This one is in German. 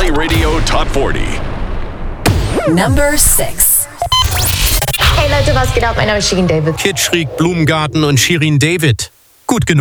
Play Radio Top 40. Number 6. Hey Leute, was geht ab? Mein Name ist Shirin David. Kitschkrieg, Blumengarten und Shirin David. Gut genug.